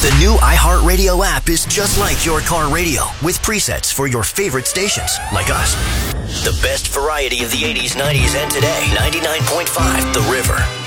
The new iHeartRadio app is just like your car radio, with presets for your favorite stations, like us. The best variety of the 80s, 90s, and today. 99.5 The River.